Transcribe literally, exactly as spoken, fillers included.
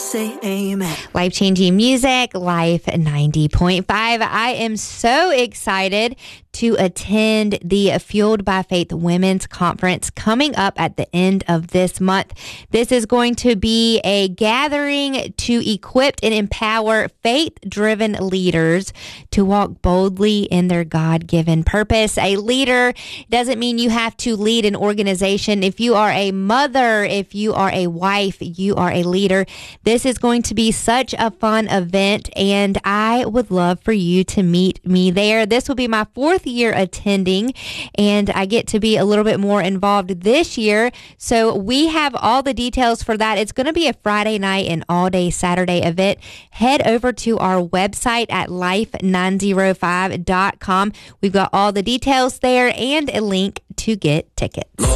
say amen. Life-changing music, Life ninety point five. I am so excited to attend the Fueled by Faith Women's Conference coming up at the end of this month. This is going to be a gathering to equip and empower faith-driven leaders to walk boldly in their God-given purpose. A leader doesn't mean you have to lead an organization. If you are a mother, if you are a wife, you are a leader. This is going to be such a fun event, and I would love for you to meet me there. This will be my fourth year attending, and I get to be a little bit more involved this year. So we have all the details for that. It's going to be a Friday night and all day Saturday event. Head over to our website at life nine oh five dot com. We've got all the details there and a link to get tickets.